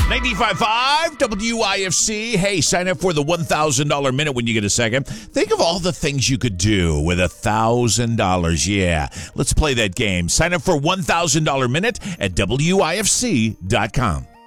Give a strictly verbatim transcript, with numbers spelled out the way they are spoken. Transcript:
ninety-five point five W I F C. Hey, sign up for the one thousand dollars minute when you get a second. Think of all the things you could do with one thousand dollars. Yeah, let's play that game. Sign up for one thousand dollars minute at W I F C dot com.